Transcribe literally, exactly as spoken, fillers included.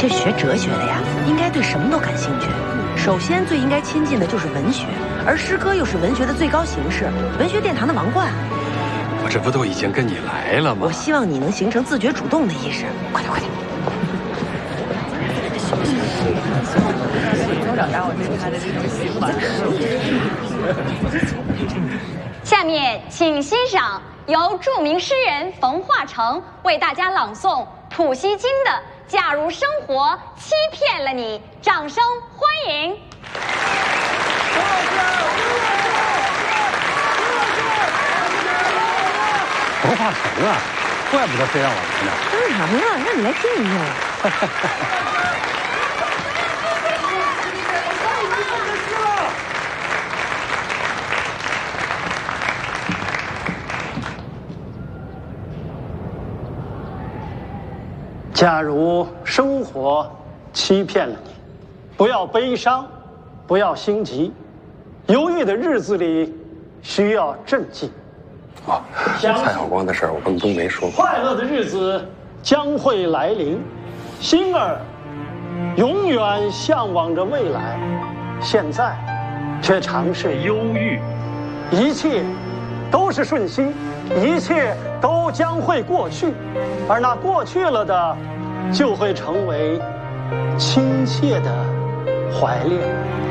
这学哲学的呀，应该对什么都感兴趣。首先最应该亲近的就是文学，而诗歌又是文学的最高形式，文学殿堂的王冠。 我这不都已经跟你来了吗？ 我希望你能形成自觉主动的意识。快点，快点！ 下面请欣赏由著名诗人冯化成为大家朗诵普希金的《假如生活欺骗了你》，掌声欢迎。 冯化成啊，怪不得非让我来呢。 当然了，让你来听一听。 假如生活欺骗了你，不要悲伤，不要心急，犹豫的日子里需要镇静。 哦，蔡晓光的事儿我跟东梅说过。 快乐的日子将会来临，心儿永远向往着未来，现在却尝试忧郁。一切都是顺心，一切都将会过去，而那过去了的，就会成为亲切的怀恋。